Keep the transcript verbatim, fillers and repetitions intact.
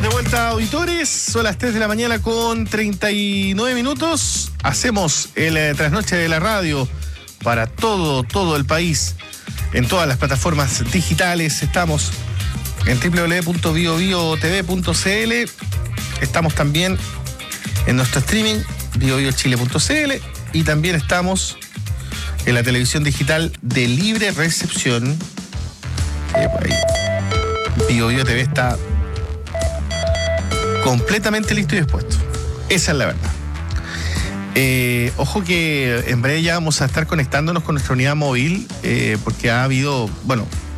Estamos de vuelta, auditores. Son las tres de la mañana con treinta y nueve minutos. Hacemos el eh, trasnoche de la radio para todo, todo el país. En todas las plataformas digitales. Estamos en doble u doble u doble u punto bio bio t v punto c l. Estamos también en nuestro streaming, bio bio chile punto c l. Y también estamos en la televisión digital de libre recepción. Eh, por ahí. Bio Bio T V está completamente listo y dispuesto. Esa es la verdad. Eh, ojo que en breve ya vamos a estar conectándonos con nuestra unidad móvil, eh, porque ha habido, bueno,